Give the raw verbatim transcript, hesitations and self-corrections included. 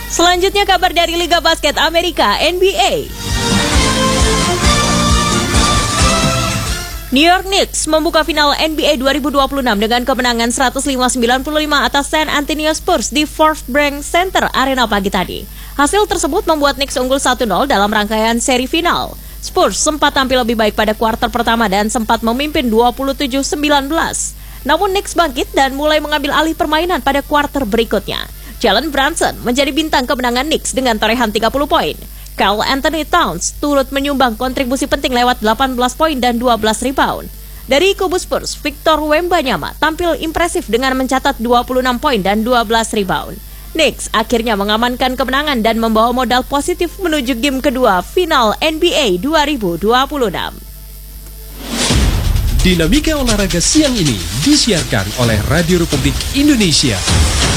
Selanjutnya kabar dari Liga Basket Amerika N B A. New York Knicks membuka final N B A dua ribu dua puluh enam dengan kemenangan seratus lima puluh sembilan puluh lima atas San Antonio Spurs di Fourth Bank Center Arena pagi tadi. Hasil tersebut membuat Knicks unggul satu nol dalam rangkaian seri final. Spurs sempat tampil lebih baik pada kuarter pertama dan sempat memimpin dua puluh tujuh sembilan belas. Namun Knicks bangkit dan mulai mengambil alih permainan pada kuarter berikutnya. Jalen Brunson menjadi bintang kemenangan Knicks dengan torehan tiga puluh poin. Karl Anthony Towns turut menyumbang kontribusi penting lewat delapan belas poin dan dua belas rebound. Dari kubu Spurs, Victor Wembanyama tampil impresif dengan mencatat dua puluh enam poin dan dua belas rebound. Knicks akhirnya mengamankan kemenangan dan membawa modal positif menuju game kedua final N B A dua ribu dua puluh enam. Dinamika olahraga siang ini disiarkan oleh Radio Republik Indonesia.